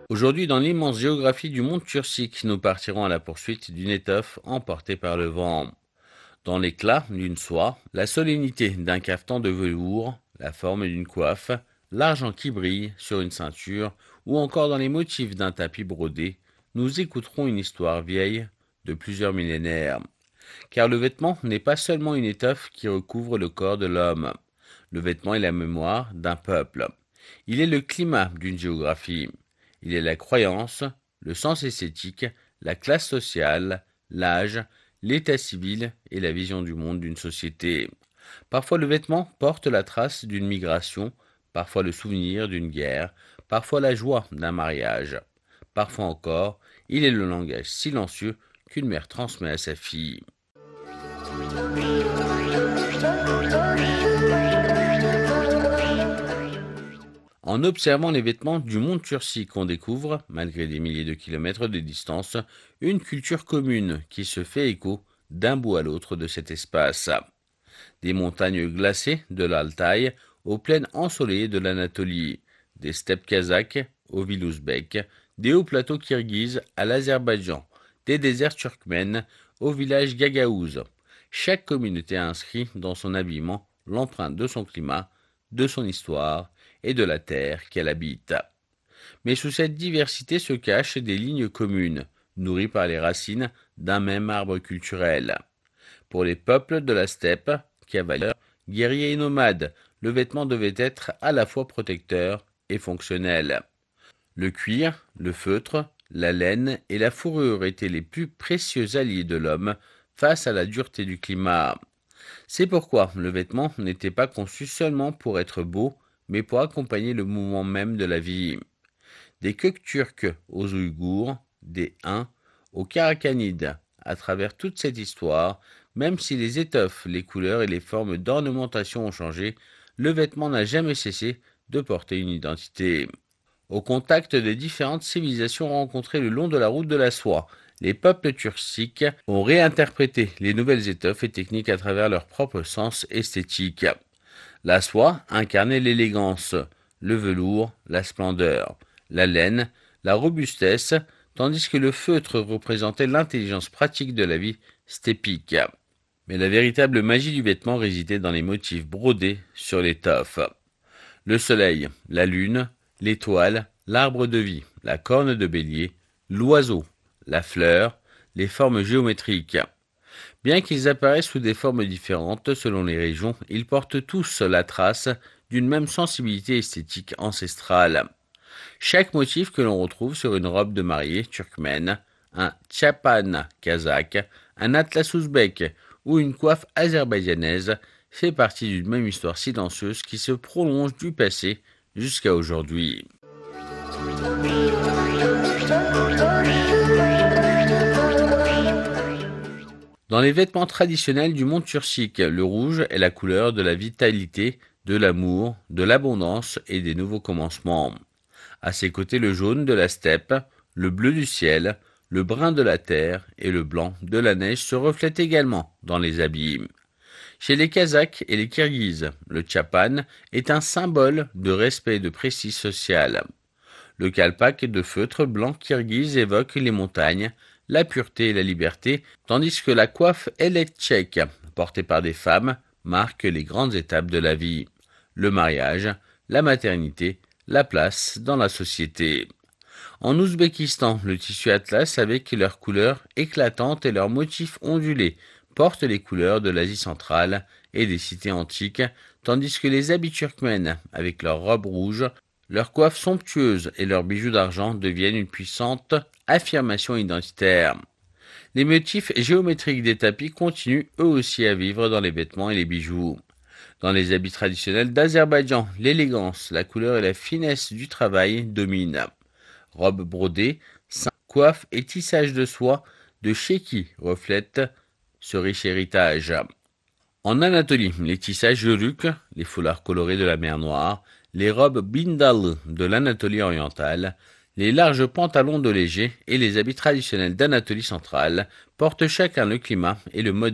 Aujourd'hui, dans l'immense géographie du monde turcique, nous partirons à la poursuite d'une étoffe emportée par le vent. Dans l'éclat d'une soie, la solennité d'un cafetan de velours, la forme d'une coiffe, l'argent qui brille sur une ceinture, ou encore dans les motifs d'un tapis brodé, nous écouterons une histoire vieille de plusieurs millénaires. Car le vêtement n'est pas seulement une étoffe qui recouvre le corps de l'homme. Le vêtement est la mémoire d'un peuple. Il est le climat d'une géographie. Il est la croyance, le sens esthétique, la classe sociale, l'âge, l'état civil et la vision du monde d'une société. Parfois le vêtement porte la trace d'une migration, parfois le souvenir d'une guerre, parfois la joie d'un mariage. Parfois encore, il est le langage silencieux qu'une mère transmet à sa fille. En observant les vêtements du monde turcique, on découvre, malgré des milliers de kilomètres de distance, une culture commune qui se fait écho d'un bout à l'autre de cet espace. Des montagnes glacées de l'Altaï aux plaines ensoleillées de l'Anatolie, des steppes kazakhs aux villes ouzbèques, des hauts plateaux kirghizes à l'Azerbaïdjan, des déserts turkmènes aux villages gagaouses. Chaque communauté a inscrit dans son habillement l'empreinte de son climat, de son histoire et de la terre qu'elle habite. Mais sous cette diversité se cachent des lignes communes, nourries par les racines d'un même arbre culturel. Pour les peuples de la steppe, cavaliers, guerriers et nomades, le vêtement devait être à la fois protecteur et fonctionnel. Le cuir, le feutre, la laine et la fourrure étaient les plus précieux alliés de l'homme face à la dureté du climat. C'est pourquoi le vêtement n'était pas conçu seulement pour être beau, mais pour accompagner le mouvement même de la vie. Des Kökturks aux Ouïghours, des Huns aux Karakanides, à travers toute cette histoire, même si les étoffes, les couleurs et les formes d'ornementation ont changé, le vêtement n'a jamais cessé de porter une identité. Au contact des différentes civilisations rencontrées le long de la route de la soie, les peuples turciques ont réinterprété les nouvelles étoffes et techniques à travers leur propre sens esthétique. La soie incarnait l'élégance, le velours, la splendeur, la laine, la robustesse, tandis que le feutre représentait l'intelligence pratique de la vie steppique. Mais la véritable magie du vêtement résidait dans les motifs brodés sur l'étoffe. Le soleil, la lune, l'étoile, l'arbre de vie, la corne de bélier, l'oiseau, la fleur, les formes géométriques. Bien qu'ils apparaissent sous des formes différentes selon les régions, ils portent tous la trace d'une même sensibilité esthétique ancestrale. Chaque motif que l'on retrouve sur une robe de mariée turkmène, un tchapan kazakh, un atlas ouzbek ou une coiffe azerbaïdjanaise fait partie d'une même histoire silencieuse qui se prolonge du passé jusqu'à aujourd'hui. Dans les vêtements traditionnels du monde turcique, le rouge est la couleur de la vitalité, de l'amour, de l'abondance et des nouveaux commencements. À ses côtés, le jaune de la steppe, le bleu du ciel, le brun de la terre et le blanc de la neige se reflètent également dans les habits. Chez les Kazakhs et les Kirghizes, le tchapan est un symbole de respect et de prestige social. Le kalpak de feutre blanc kirghize évoque les montagnes, la pureté et la liberté, tandis que la coiffe tchèque, portée par des femmes, marque les grandes étapes de la vie. Le mariage, la maternité, la place dans la société. En Ouzbékistan, le tissu atlas avec leurs couleurs éclatantes et leurs motifs ondulés porte les couleurs de l'Asie centrale et des cités antiques, tandis que les habits turkmènes, avec leurs robes rouges, leurs coiffes somptueuses et leurs bijoux d'argent deviennent une puissante affirmation identitaire. Les motifs géométriques des tapis continuent eux aussi à vivre dans les vêtements et les bijoux. Dans les habits traditionnels d'Azerbaïdjan, l'élégance, la couleur et la finesse du travail dominent. Robes brodées, cintres, coiffes et tissages de soie de Chéki reflètent ce riche héritage. En Anatolie, les tissages yörük, les foulards colorés de la mer Noire, les robes bindal de l'Anatolie orientale, les larges pantalons de léger et les habits traditionnels d'Anatolie centrale portent chacun le climat et le mode